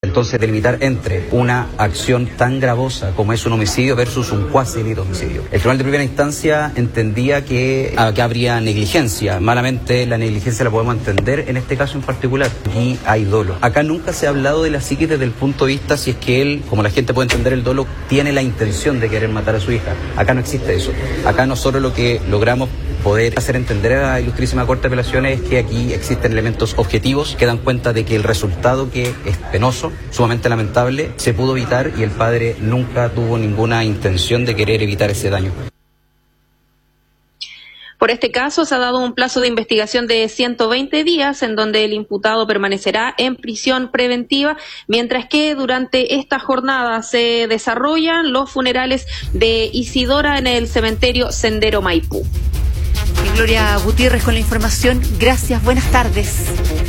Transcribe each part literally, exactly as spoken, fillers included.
Entonces, delimitar entre una acción tan gravosa como es un homicidio versus un cuasi delito de homicidio. El tribunal de primera instancia entendía que acá habría negligencia. Malamente la negligencia la podemos entender en este caso en particular. Aquí hay dolo. Acá nunca se ha hablado de la psiquis desde el punto de vista si es que él, como la gente puede entender el dolo, tiene la intención de querer matar a su hija. Acá no existe eso. Acá nosotros lo que logramos poder hacer entender a la Ilustrísima Corte de Apelaciones es que aquí existen elementos objetivos que dan cuenta de que el resultado, que es penoso, sumamente lamentable, se pudo evitar y el padre nunca tuvo ninguna intención de querer evitar ese daño. Por este caso se ha dado un plazo de investigación de ciento veinte días en donde el imputado permanecerá en prisión preventiva, mientras que durante esta jornada se desarrollan los funerales de Isidora en el cementerio Sendero Maipú. Gloria Gutiérrez con la información. Gracias, buenas tardes.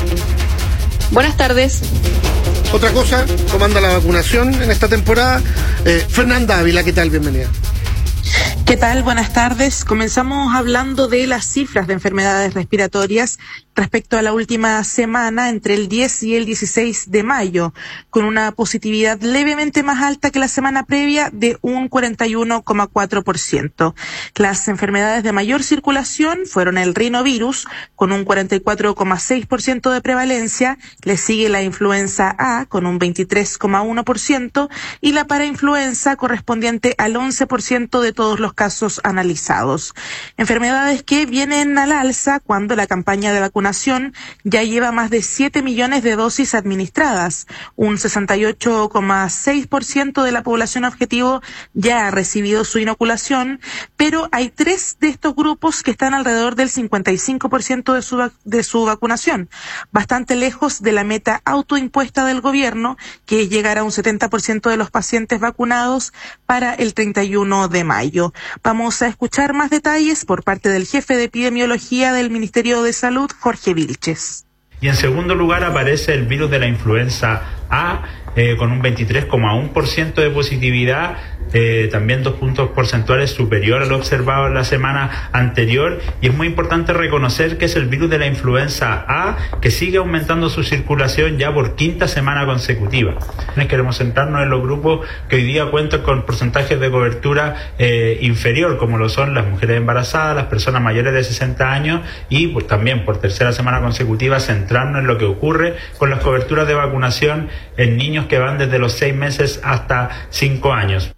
Buenas tardes. Otra cosa, ¿cómo anda la vacunación en esta temporada? Eh, Fernanda Ávila, ¿qué tal? Bienvenida. ¿Qué tal? Buenas tardes. Comenzamos hablando de las cifras de enfermedades respiratorias respecto a la última semana entre el diez y el dieciséis de mayo, con una positividad levemente más alta que la semana previa de un cuarenta y uno coma cuatro por ciento. Las enfermedades de mayor circulación fueron el rinovirus, con un cuarenta y cuatro coma seis por ciento de prevalencia, le sigue la influenza A, con un veintitrés coma uno por ciento, y la parainfluenza, correspondiente al once por ciento de todos los casos analizados. Enfermedades que vienen al alza cuando la campaña de vacunación ya lleva más de siete millones de dosis administradas. Un sesenta y ocho coma seis por ciento de la población objetivo ya ha recibido su inoculación, pero hay tres de estos grupos que están alrededor del cincuenta y cinco por ciento de su, de su vacunación, bastante lejos de la meta autoimpuesta del gobierno, que es llegar a un setenta por ciento de los pacientes vacunados para el treinta y uno de mayo. Vamos a escuchar más detalles por parte del jefe de epidemiología del Ministerio de Salud, Jorge Vilches. Y en segundo lugar aparece el virus de la influenza A, eh, con un veintitrés coma uno por ciento de positividad, eh, también dos puntos porcentuales superior a lo observado en la semana anterior, y es muy importante reconocer que es el virus de la influenza A que sigue aumentando su circulación ya por quinta semana consecutiva. Queremos centrarnos en los grupos que hoy día cuentan con porcentajes de cobertura eh, inferior, como lo son las mujeres embarazadas, las personas mayores de sesenta años, y pues también por tercera semana consecutiva centrarnos en lo que ocurre con las coberturas de vacunación en niños que van desde los seis meses hasta cinco años.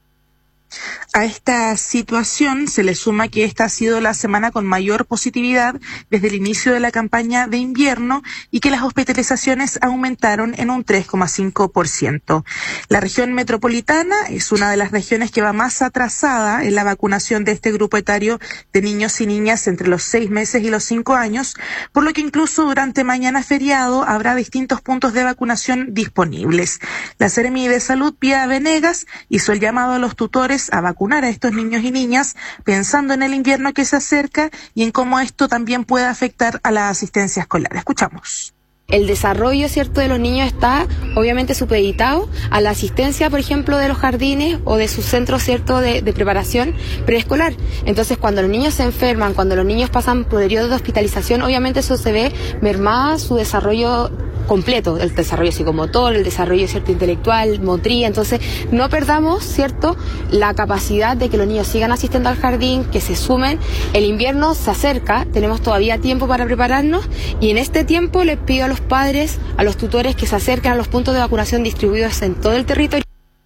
A esta situación se le suma que esta ha sido la semana con mayor positividad desde el inicio de la campaña de invierno y que las hospitalizaciones aumentaron en un tres coma cinco por ciento. La región metropolitana es una de las regiones que va más atrasada en la vacunación de este grupo etario de niños y niñas entre los seis meses y los cinco años, por lo que incluso durante mañana feriado habrá distintos puntos de vacunación disponibles. La Seremi de Salud, Pía Venegas, hizo el llamado a los tutores a vacunar a estos niños y niñas pensando en el invierno que se acerca y en cómo esto también puede afectar a la asistencia escolar. Escuchamos. El desarrollo, ¿cierto?, de los niños está obviamente supeditado a la asistencia, por ejemplo, de los jardines o de sus centros, ¿cierto?, de, de preparación preescolar. Entonces, cuando los niños se enferman, cuando los niños pasan por periodos de hospitalización, obviamente eso se ve mermada su desarrollo completo, el desarrollo psicomotor, el desarrollo, cierto, intelectual, motriz. Entonces, no perdamos, cierto, la capacidad de que los niños sigan asistiendo al jardín, que se sumen. El invierno se acerca, tenemos todavía tiempo para prepararnos, y en este tiempo les pido a los padres, a los tutores, que se acerquen a los puntos de vacunación distribuidos en todo el territorio.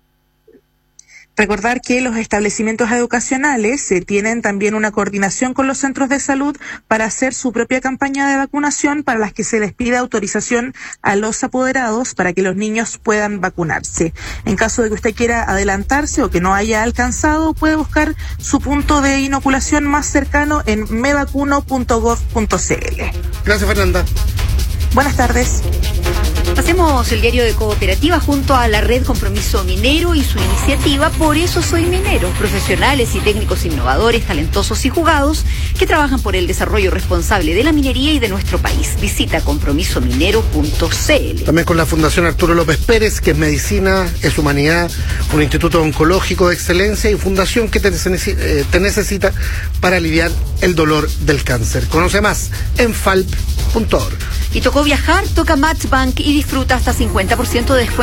Recordar que los establecimientos educacionales eh, tienen también una coordinación con los centros de salud para hacer su propia campaña de vacunación, para las que se les pide autorización a los apoderados para que los niños puedan vacunarse. En caso de que usted quiera adelantarse o que no haya alcanzado, puede buscar su punto de inoculación más cercano en me vacuno punto gov punto c l. Gracias, Fernanda. Buenas tardes. Hacemos el diario de Cooperativa junto a la Red Compromiso Minero y su iniciativa Por eso soy minero. Profesionales y técnicos innovadores, talentosos y jugados que trabajan por el desarrollo responsable de la minería y de nuestro país. Visita compromiso minero punto c l. También con la Fundación Arturo López Pérez, que es medicina, es humanidad, un instituto oncológico de excelencia y fundación que te, te necesita para aliviar el dolor del cáncer. Conoce más en falp punto org. Y tocó viajar, toca Matchbank y disfruta hasta cincuenta por ciento de descuento